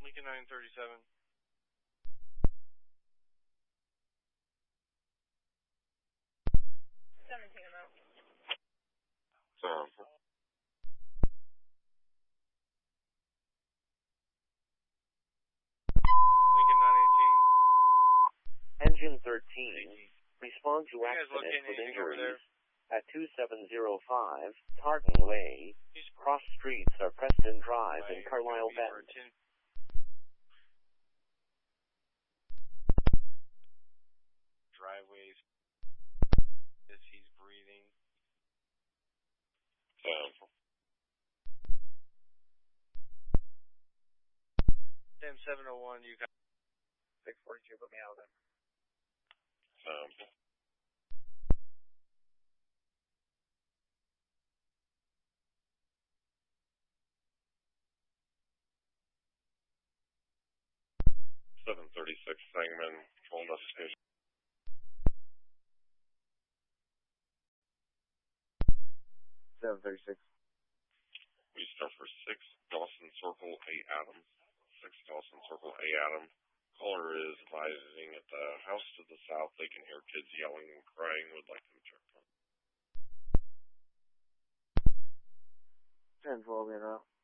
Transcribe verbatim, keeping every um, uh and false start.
Lincoln nine thirty-seven. seventeen amount. Sample. Lincoln nine eighteen. Engine thirteen, respond to You guys accident locating with anything over injuries there? at two seven zero five Tartan Way. He's Cross streets are Preston Drive and by Carlisle Beaver Bend. ten. Driveways. As he's breathing. Sample. ten seven oh one, you got six forty-two, put me out of there. Sample. seven thirty-six Sangamon, control investigation. seven thirty-six. We start for six Dawson Circle A Adams. six Dawson Circle A Adams. Caller is advising at the house to the south they can hear kids yelling and crying. Would like them checked on. ten twelve, you know.